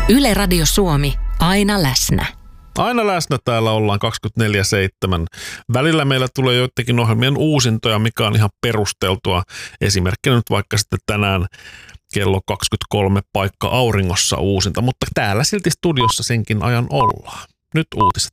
Yle Radio Suomi, aina läsnä. Aina läsnä täällä ollaan 24/7. Välillä meillä tulee joidenkin ohjelmien uusintoja, mikä on ihan perusteltua. Esimerkkinä nyt vaikka sitten tänään kello 23 paikka auringossa uusinta, mutta täällä silti studiossa senkin ajan ollaan. Nyt uutiset.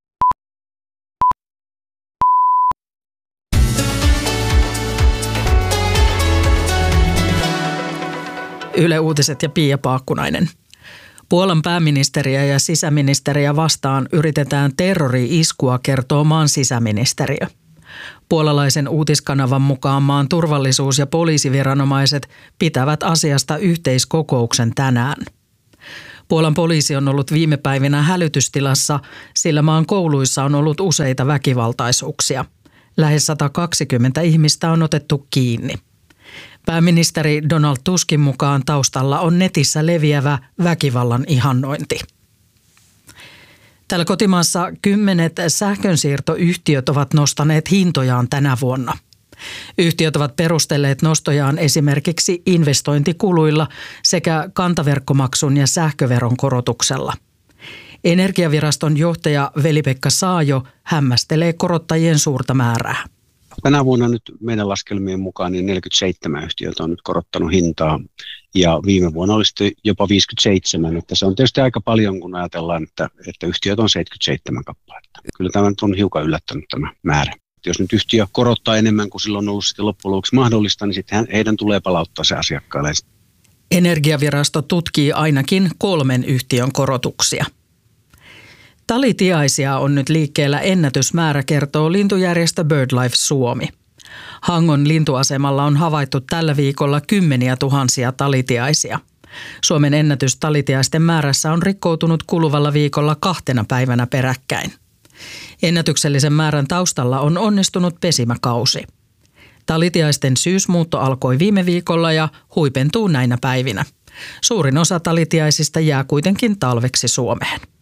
Yle Uutiset ja Pia Paakkunainen. Puolan pääministeriä ja sisäministeriä vastaan yritetään terrori-iskua, kertoo maan sisäministeriö. Puolalaisen uutiskanavan mukaan maan turvallisuus- ja poliisiviranomaiset pitävät asiasta yhteiskokouksen tänään. Puolan poliisi on ollut viime päivinä hälytystilassa, sillä maan kouluissa on ollut useita väkivaltaisuuksia. Lähes 120 ihmistä on otettu kiinni. Pääministeri Donald Tuskin mukaan taustalla on netissä leviävä väkivallan ihannointi. Täällä kotimaassa 10 sähkönsiirtoyhtiöt ovat nostaneet hintojaan tänä vuonna. Yhtiöt ovat perustelleet nostojaan esimerkiksi investointikuluilla sekä kantaverkkomaksun ja sähköveron korotuksella. Energiaviraston johtaja Veli-Pekka Saajo hämmästelee korottajien suurta määrää. Tänä vuonna nyt meidän laskelmien mukaan niin 47 yhtiötä on nyt korottanut hintaa ja viime vuonna oli sitten jopa 57. Että se on tietysti aika paljon, kun ajatellaan, että yhtiöt on 77 kappaletta. Kyllä tämä on hiukan yllättänyt tämä määrä. Jos nyt yhtiö korottaa enemmän kuin silloin on ollut sitten loppujen lopuksi mahdollista, niin sitten heidän tulee palauttaa se asiakkaille. Energiavirasto tutkii ainakin 3 yhtiön korotuksia. Talitiaisia on nyt liikkeellä ennätysmäärä, kertoo lintujärjestö BirdLife Suomi. Hangon lintuasemalla on havaittu tällä viikolla 10 000 talitiaisia. Suomen ennätys talitiaisten määrässä on rikkoutunut kuluvalla viikolla 2 päivänä peräkkäin. Ennätyksellisen määrän taustalla on onnistunut pesimäkausi. Talitiaisten syysmuutto alkoi viime viikolla ja huipentuu näinä päivinä. Suurin osa talitiaisista jää kuitenkin talveksi Suomeen.